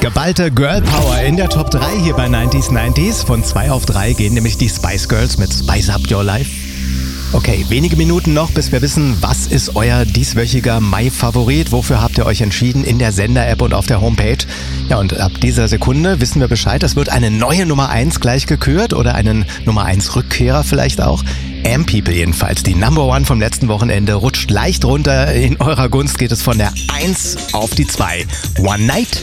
Geballte Girl Power in der Top 3 hier bei 90s. Von 2 auf 3 gehen nämlich die Spice Girls mit Spice Up Your Life. Okay, wenige Minuten noch, bis wir wissen, was ist euer dieswöchiger Mai-Favorit? Wofür habt ihr euch entschieden in der Sender-App und auf der Homepage? Ja, und ab dieser Sekunde wissen wir Bescheid. Es wird eine neue Nummer 1 gleich gekürt oder einen Nummer 1 Rückkehrer vielleicht auch. Am-People jedenfalls, die Number 1 vom letzten Wochenende, rutscht leicht runter. In eurer Gunst geht es von der 1 auf die 2. One Night.